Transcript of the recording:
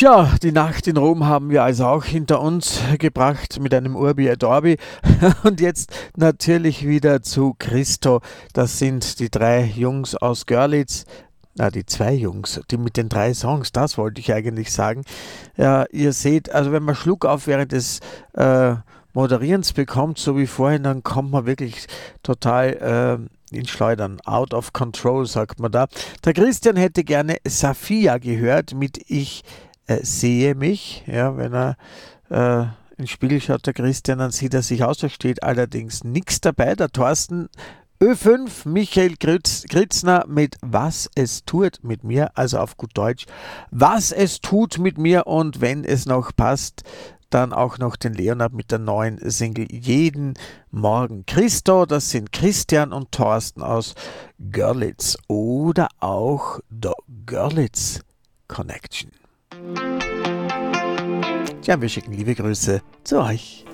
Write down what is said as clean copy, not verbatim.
Tja, die Nacht in Rom haben wir also auch hinter uns gebracht mit einem Urbi et Orbi. Und jetzt natürlich wieder zu Christo. Das sind die drei Jungs aus Görlitz. Die zwei Jungs, die mit den drei Songs, das wollte ich eigentlich sagen. Ja, ihr seht, also wenn man Schluck auf während des Moderierens bekommt, so wie vorhin, dann kommt man wirklich total in Schleudern. Out of control, sagt man da. Der Christian hätte gerne Safia gehört mit Ich sehe mich. Ja, wenn er ins Spiegel schaut, der Christian, dann sieht er sich aus. Da steht allerdings nichts dabei. Der Thorsten Ö5, Michael Kritzner mit Was es tut mit mir, also auf gut Deutsch, was es tut mit mir, und wenn es noch passt, dann auch noch den Leonard mit der neuen Single Jeden Morgen. Christo, das sind Christian und Thorsten aus Görlitz oder auch The Görlitz Connection. Ja, wir schicken liebe Grüße zu euch.